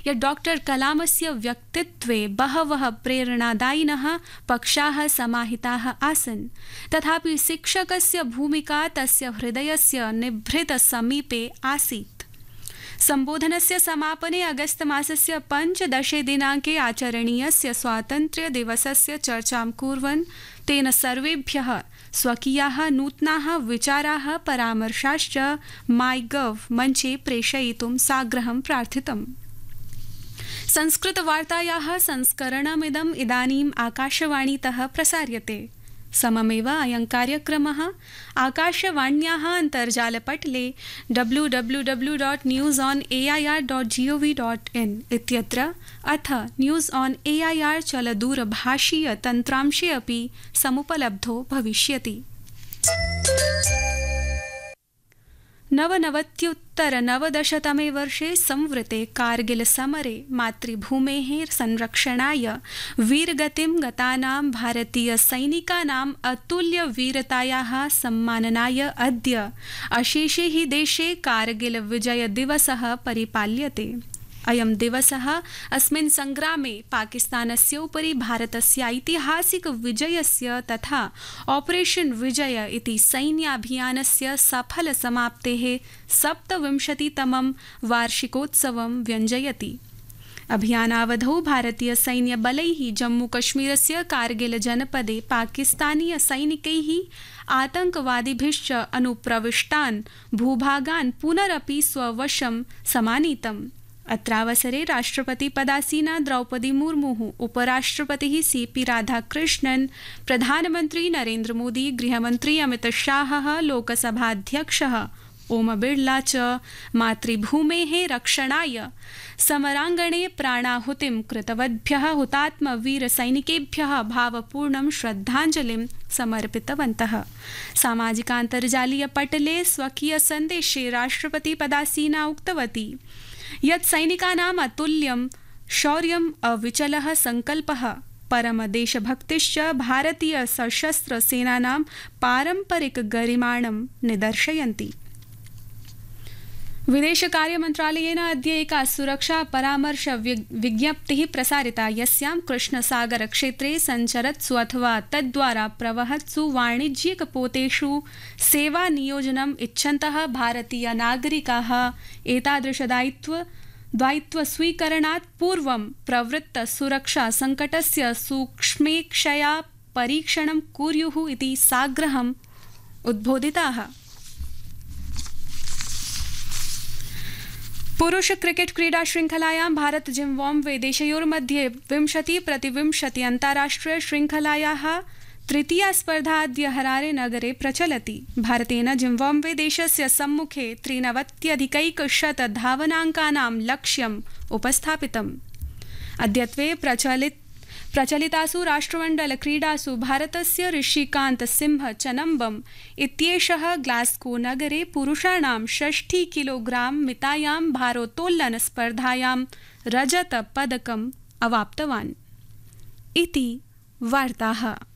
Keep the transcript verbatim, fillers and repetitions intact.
यत् डॉक्टर कलामस्य व्यक्तित्वे बहवः प्रेरणादायिनः पक्षाः समाहिताः आसन्, तथापि शिक्षकस्य भूमिका तस्य हृदयस्य निभृतसमीपे आसीत्। सम्बोधनस्य समापने अगस्त मासस्य पञ्चदशे दिनाङ्के आचरणीयस्य स्वातन्त्र्यदिवसस्य चर्चां कुर्वन् तेन सर्वेभ्यः स्वकीयाः नूतनाः विचाराः परामर्शाश्च माई गव मञ्चे प्रेषयितुं साग्रहं प्रार्थितम्। संस्कृतवार्तायाः संस्करणमिदम् इदानीम् आकाशवाणीतः प्रसार्यते। सममेव अयं कार्यक्रमः आकाशवाण्याः अन्तर्जालपटले W W W dot news on A I R dot ji O V dot in इत्यत्र अथ news on A I R चलदूरभाषीय तन्त्रांशे अपि समुपलब्धो भविष्यति। नवनवत्युत्तरनवदशतमे वर्षे संवृते कारगिल समरे मातृभूमेः संरक्षणाय वीरगतिं गतानां भारतीयसैनिकानाम् अतुल्यवीरतायाः सम्माननाय अद्य अशेषे हि देशे कारगिल विजयदिवसः परिपाल्यते। अयं दिवसः अस्मिन् संग्रामे पाकिस्तानस्य उपरि भारतस्य ऐतिहासिक विजयस्य तथा ऑपरेशन विजय इति सैन्याभियानस्य सफल समाप्तेः सप्तविंशतितमं वार्षिकोत्सवं व्यञ्जयति। अभियानावधौ भारतीय सैन्यबलैः जम्मूकश्मीरस्य कारगिल जनपदे पाकिस्तानीय सैनिकैः आतंकवादिभिश्च अनुप्रविष्टान् भूभागान् पुनरपि स्ववशं समानीतम्। अत्रावसरे राष्ट्रपतिपदासीना द्रौपदी मुर्मुः, उपराष्ट्रपतिः सी पी राधाकृष्णन्, प्रधानमन्त्री नरेन्द्र मोदी, गृहमन्त्री अमित शाहः, लोकसभाध्यक्षः ओम बिड़ला च मातृभूमेः रक्षणाय समराङ्गणे प्राणाहुतिं कृतवद्भ्यः हुतात्मवीरसैनिकेभ्यः भावपूर्णं श्रद्धाञ्जलिं समर्पितवन्तः। सामाजिकान्तर्जालीयपटले स्वकीयसन्देशे राष्ट्रपतिपदासीना उक्तवती यत् सैनिकानाम् अतुल्यं शौर्यम् अविचलः संकल्पः परमदेशभक्तिश्च भारतीय सशस्त्र सेनानां पारम्परिक गरिमाणं निदर्शयन्ति। विदेशकार्यमन्त्रालयेन अद्य एका सुरक्षा परामर्श विज्ञप्तिः प्रसारिता, यस्यां कृष्णसागरक्षेत्रे सञ्चरत्सु अथवा तद्वारा प्रवहत्सु वाणिज्यिकपोतेषु सेवानियोजनम् इच्छन्तः भारतीयनागरिकाः एतादृशदायित्व दायित्वस्वीकरणात् पूर्वं प्रवृत्तसुरक्षासङ्कटस्य सूक्ष्मेक्षया परीक्षणं कुर्युः इति साग्रहम् उद्बोधिताः। पुरुष क्रिकेट क्रीडा श्रृंखलायां भारत जिम्बाब्वे देशयोर्मध्ये विंशति प्रतिविंशति अन्ताराष्ट्रिय श्रृंखलायाः तृतीया स्पर्धा अद्य हरारे नगरे प्रचलति। भारतेन जिम्बाब्वे देशस्य सम्मुखे त्रिनवत्यधिकैकशत धावनाङ्कानां लक्ष्यम् उपस्थापितम्। अद्यत्वे प्रचलित प्रचलितासु राष्ट्रमण्डल क्रीडासु भारतस्य ऋषिकान्त सिंह चनम्बम इत्येषः ग्लास्गो नगरे पुरुषाणां षष्टि किलोग्राम मितायां भारोत्तोलन स्पर्धायां रजत पदकम् अवाप्तवान्। इति वार्ताः।